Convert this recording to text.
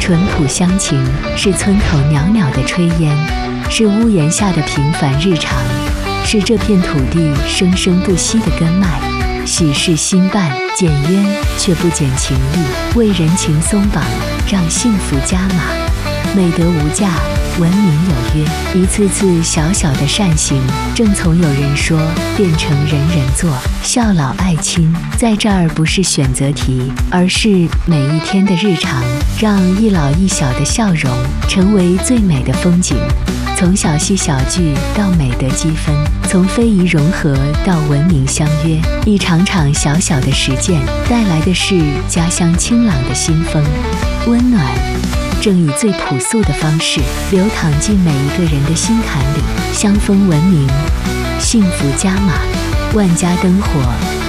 淳朴乡情，是村口袅袅的炊烟，是屋檐下的平凡日常，是这片土地生生不息的根脉。喜事兴办，简约却不减情意，为人情松绑，让幸福加码。美德无价，文明有约，一次次小小的善行，正从有人说变成人人做。孝老爱亲，在这儿不是选择题，而是每一天的日常，让一老一小的笑容成为最美的风景。从小戏小剧到美德积分，从非遗融合到文明相约，一场场小小的实践带来的是家乡清朗的新风。温暖正以最朴素的方式流淌进每一个人的心坎里，香风文明，幸福加码，万家灯火